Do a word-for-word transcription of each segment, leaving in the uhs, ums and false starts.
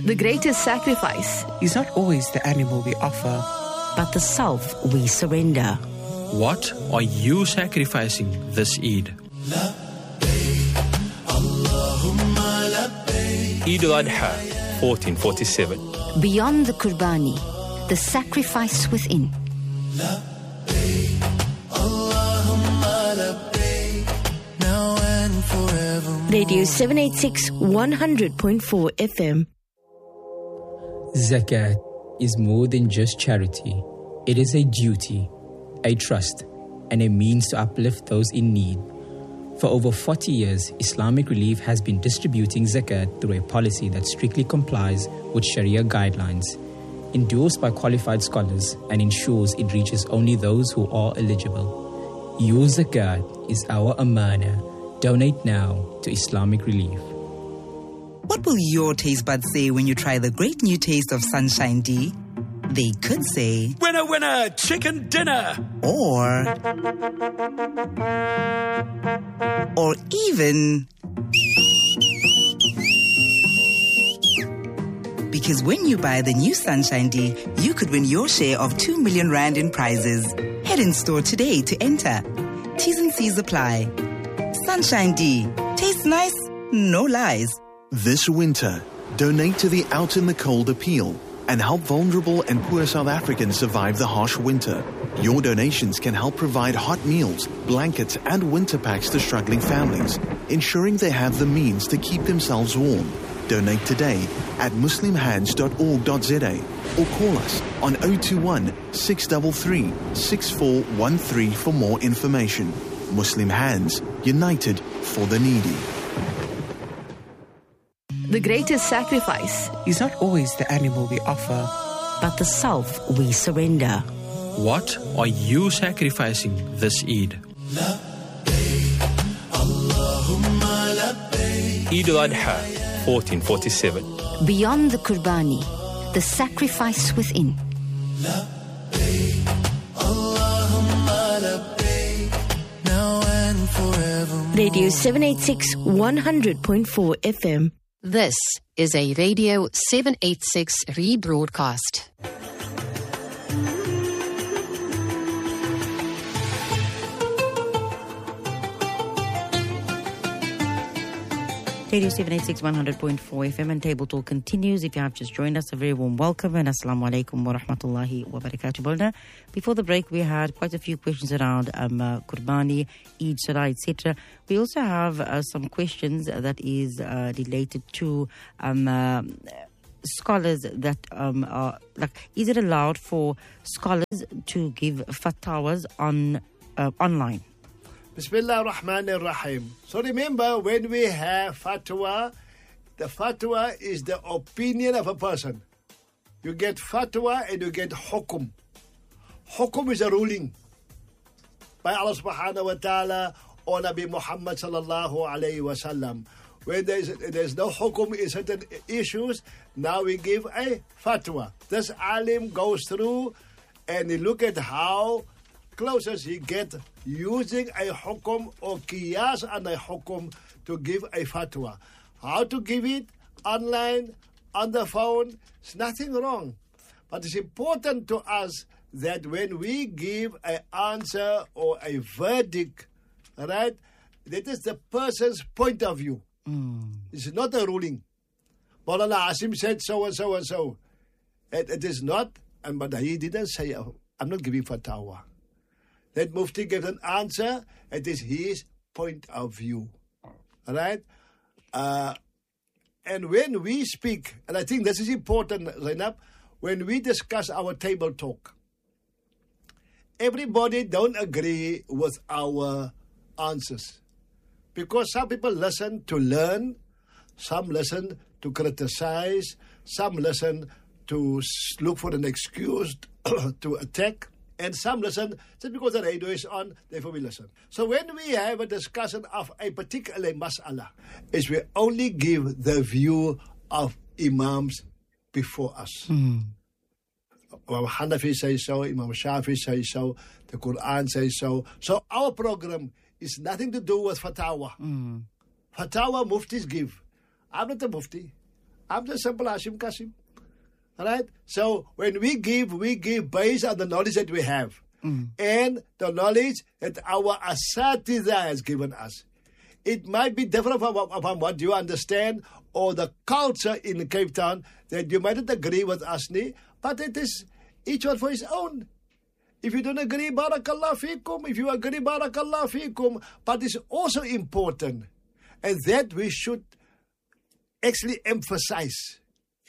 The greatest sacrifice is not always the animal we offer, but the self we surrender. What are you sacrificing this Eid? Eid al-Adha, fourteen forty-seven. Beyond the Qurbani, the sacrifice within. Radio seven eighty-six, one hundred point four F M. Zakat is more than just charity. It is a duty, a trust, and a means to uplift those in need. For over forty years, Islamic Relief has been distributing zakat through a policy that strictly complies with Sharia guidelines, endorsed by qualified scholars, and ensures it reaches only those who are eligible. Your zakat is our amana. Donate now to Islamic Relief. What will your taste buds say when you try the great new taste of Sunshine D? They could say, "Winner, winner, chicken dinner!" Or, or even, because when you buy the new Sunshine D, you could win your share of two million rand in prizes. Head in store today to enter. T's and C's apply. Sunshine D. Tastes nice, no lies. This winter, donate to the Out in the Cold appeal and help vulnerable and poor South Africans survive the harsh winter. Your donations can help provide hot meals, blankets, and winter packs to struggling families, ensuring they have the means to keep themselves warm. Donate today at muslim hands dot org dot za or call us on zero two one, six three three, six four one three for more information. Muslim Hands, united for the needy. the greatest sacrifice is not always the animal we offer, but the self we surrender. What are you sacrificing this Eid? Eid al-Adha, fourteen forty-seven. Beyond the Qurbani, the sacrifice within. Radio seven eighty-six, one hundred point four F M. This is a Radio seven eighty-six rebroadcast. Radio seven eighty-six, one hundred point four F M and Table Talk continues. If you have just joined us, a very warm welcome and assalamu alaikum wa rahmatullahi wa barakatuh. Bolna. Before the break, we had quite a few questions around um, uh, Qurbani, Eid, Salah, et cetera. We also have uh, some questions that is uh, related to um, uh, scholars that um, are like, is it allowed for scholars to give fatwas on uh, online? Bismillah ar-Rahman ar-Rahim. So remember, when we have fatwa, the fatwa is the opinion of a person. You get fatwa and you get hukum. Hukum is a ruling by Allah subhanahu wa ta'ala or Nabi Muhammad sallallahu alayhi wa sallam. When there's, there's no hukum in certain issues, now we give a fatwa. This alim goes through and he look at how closest he get using a hukum or qiyas and a hukum to give a fatwa. How to give it? Online, on the phone, it's nothing wrong. But it's important to us that when we give an answer or a verdict, right, that is the person's point of view. Mm. It's not a ruling. Maulana Asim said so and so and so. It, it is not, and but he didn't say, I'm not giving fatwa. That Mufti gives an answer, it is his point of view. All right? Uh, and when we speak, and I think this is important, Zainab, when we discuss our table talk, everybody don't agree with our answers. Because some people listen to learn, some listen to criticize, some listen to look for an excuse to attack. And some listen, just because the radio is on, therefore we listen. So when we have a discussion of a particular mas'ala, is we only give the view of imams before us. Mm. Imam Hanafi says so, Imam Shafi says so, the Quran says so. So our program is nothing to do with fatwa. Mm. Fatwa muftis give. I'm not a mufti. I'm the simple Hashim Kasim. All right? So when we give, we give based on the knowledge that we have. Mm. And the knowledge that our Asatiza has given us. It might be different from, from what you understand or the culture in Cape Town that you might not agree with Asni, but it is each one for his own. If you don't agree, barakallah fikum. If you agree, barakallah fikum. But it's also important, and that we should actually emphasize.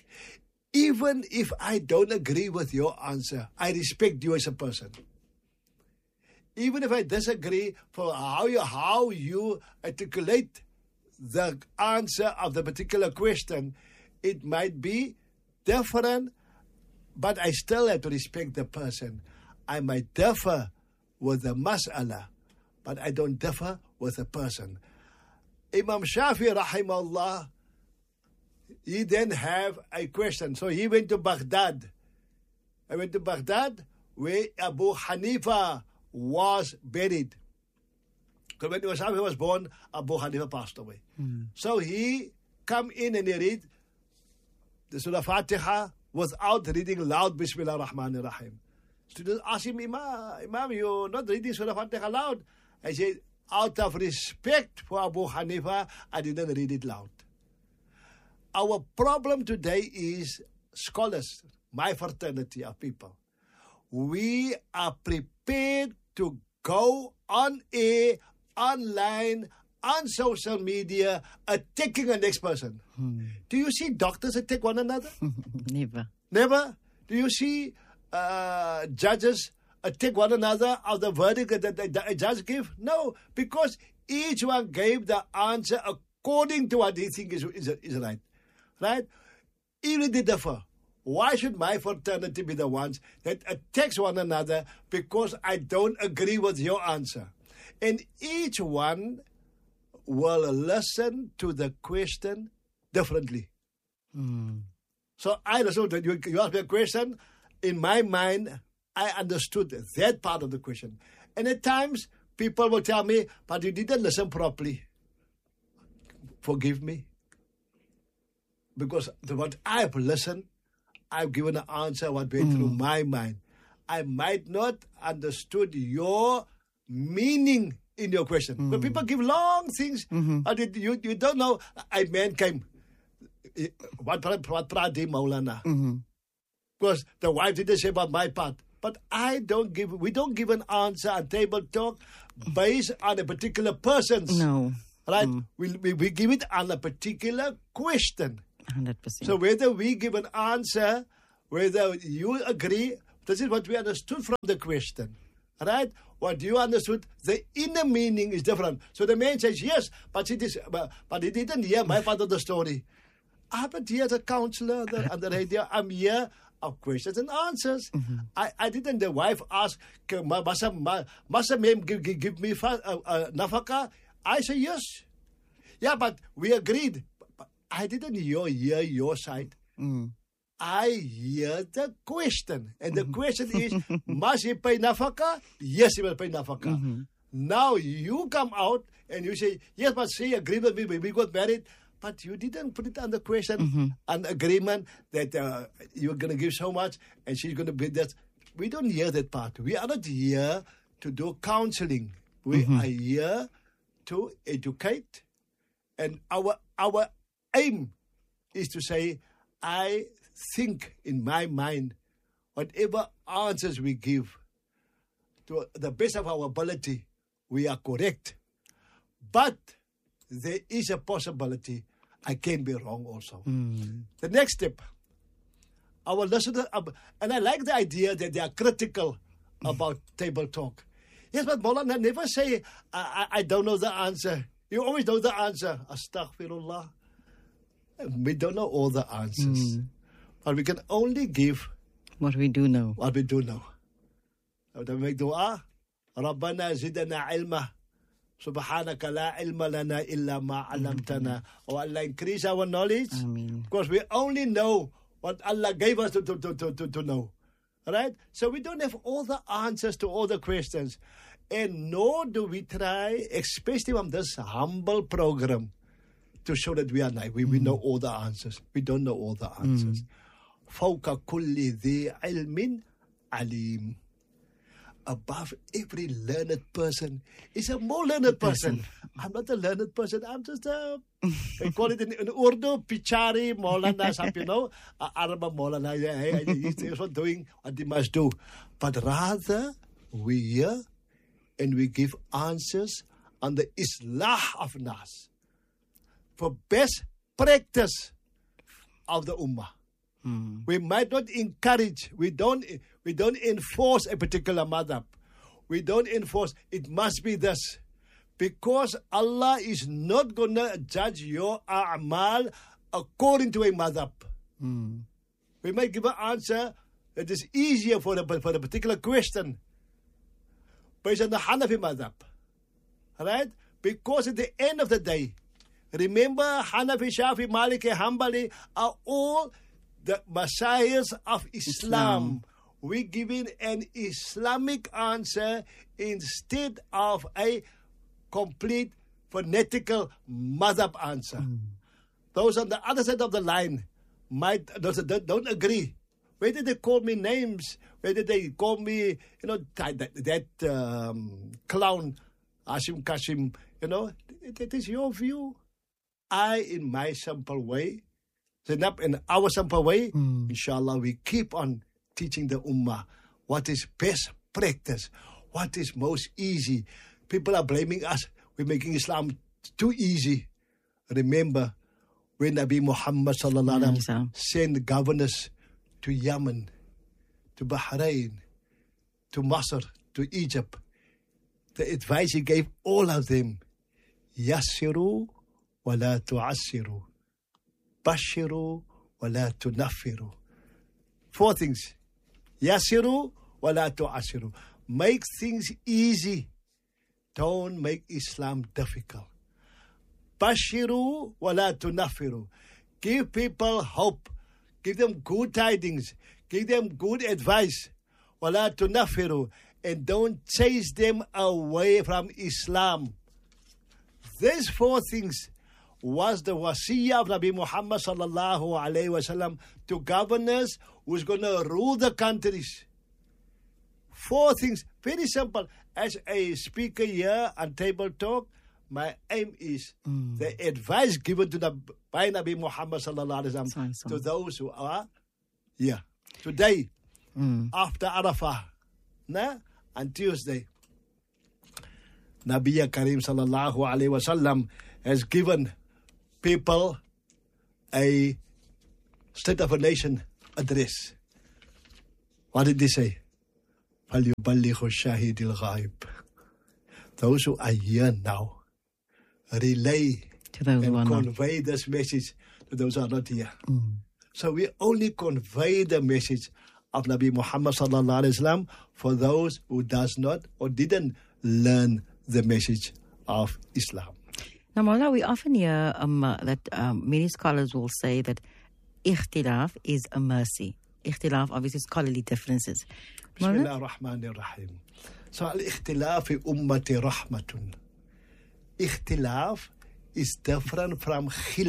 Even if I don't agree with your answer, I respect you as a person. Even if I disagree for how you, how you articulate the answer of the particular question, it might be different, but I still have to respect the person. I might differ with the mas'ala, but I don't differ with the person. Imam Shafi, rahimahullah, he then have a question. So he went to Baghdad. I went to Baghdad where Abu Hanifa was buried. Because when Shafi was born, Abu Hanifa passed away. Mm. So he come in and he read the Surah Fatiha without reading loud Bismillah ar-Rahman ar-Rahim. Students ask him, Imam, Imam, you're not reading Surah Fatiha loud. I said, out of respect for Abu Hanifa, I didn't read it loud. Our problem today is scholars, my fraternity of people. We are prepared to go on air, online, on social media, attacking the next person. Hmm. Do you see doctors attack one another? Never. Never? Do you see uh, judges attack one another of the verdict that the judge give? No, because each one gave the answer according to what they think is, is, is right. Right? Even if they differ. Why should my fraternity be the ones that attacks one another because I don't agree with your answer? And each one will listen to the question differently. Mm. So I understood that you, you asked me a question. In my mind, I understood that part of the question. And at times, people will tell me, but you didn't listen properly. Forgive me. Because to what I've listened, I've given an answer what went mm. through my mind. I might not understood your meaning in your question. Mm. But people give long things, mm-hmm. and you you don't know. A man came. What what pradi Maulana? Mm-hmm. Because the wife didn't say about my part. But I don't give. We don't give an answer on table talk based on a particular person's. No. Right. Mm. We, we we give it on a particular question. one hundred percent. So whether we give an answer, whether you agree, this is what we understood from the question. Right? What you understood, the inner meaning is different. So the man says, yes, but it is, but, but he didn't hear my part of the story. Ah, but he as a counselor the, on the radio, I'm here of questions and answers. Mm-hmm. I, I didn't, the wife asked, must a man give, give, give me uh, uh, nafaka? I say, yes. Yeah, but we agreed. I didn't hear, hear your side. Mm. I hear the question. And the mm-hmm. question is, must he pay nafaka? Yes, he must pay nafaka. Mm-hmm. Now you come out and you say, yes, but she agreed with me when we got married. But you didn't put it on the question, mm-hmm. an agreement that uh, you're going to give so much and she's going to be that. We don't hear that part. We are not here to do counseling. We mm-hmm. are here to educate. And our our aim is to say, I think in my mind, whatever answers we give, to the best of our ability, we are correct. But there is a possibility I can be wrong also. Mm. The next step, our listener, and I like the idea that they are critical about table talk. Yes, but Maulana never say, I, I, I don't know the answer. You always know the answer. Astaghfirullah. We don't know all the answers. Mm. But we can only give what we do know. What we do know. So we make dua. Rabbana zidana ilma. Subhanaka la ilma lana illa ma alamtana. Oh Allah, increase our knowledge. Ameen. Because we only know what Allah gave us to, to, to, to, to know. Right? So we don't have all the answers to all the questions. And nor do we try, especially on this humble program, to show that we are naive. We, we know all the answers. We don't know all the answers. فَوْقَ كُلِّ ذِي عِلْمٍ عَلِيمٍ. Above every learned person is a more learned person. I'm not a learned person. I'm just a, they call it in, in Urdu, Pichari, Maulana, some, you know, Araba Maulana. He's not doing what he must do. But rather, we hear and we give answers on the Islah of Nas. For best practice of the Ummah. Mm. We might not encourage, we don't we don't enforce a particular madhab. We don't enforce, it must be this. Because Allah is not going to judge your a'mal according to a madhab. Mm. We might give an answer that is easier for a, for a particular question based on the Hanafi madhab. Right? Because at the end of the day, remember Hanafi, Shafi, Maliki, Hanbali are all the messiahs of Islam. Islam. We're giving an Islamic answer instead of a complete phonetical madhab answer. Mm. Those on the other side of the line might those that don't agree. Whether they call me names, whether they call me, you know, that, that um, clown, Hashim Kashim, you know, that is your view. I, in my simple way, Zainab, in our simple way, mm. inshallah, we keep on teaching the ummah what is best practice, what is most easy. People are blaming us. We're making Islam too easy. Remember, when Nabi Muhammad sallallahu alaihi wasallam sent governors to Yemen, to Bahrain, to Masr, to Egypt, the advice he gave all of them, yassiru wa la tu'assiru. Bashiru wa la tunaffiru. Four things. Yasiru wa la tu'asiru. Make things easy. Don't make Islam difficult. Bashiru wa la tunaffiru. Give people hope. Give them good tidings. Give them good advice. Wa la tunaffiru. And don't chase them away from Islam. These four things was the wasiyah of Nabi Muhammad sallallahu alayhi wasallam to governors who's going to rule the countries. Four things, very simple. As a speaker here on Table Talk, my aim is mm. the advice given to the by Nabi Muhammad sallallahu alayhi wasallam to those who are here today, mm. after Arafah, nah, on Tuesday. Nabi Karim sallallahu alayhi wasallam has given people a State of a Nation address. What did they say? فَلْيُبَلِّغُ الشَّاهِدِ الْغَائِبِ. Those who are here now, relay to those and who are convey not. this message to those who are not here. Mm. So we only convey the message of Nabi Muhammad sallallahu alaihi wasallam for those who does not or didn't learn the message of Islam. Now, Mawla, we often hear um, uh, that um, many scholars will say that ikhtilaf is a mercy. Ikhtilaf, obviously, scholarly differences. Bismillah ar-Rahman ar-Rahim. So, al-ikhtilaf fi ummati rahmatun. Ikhtilaf is different from khilaf.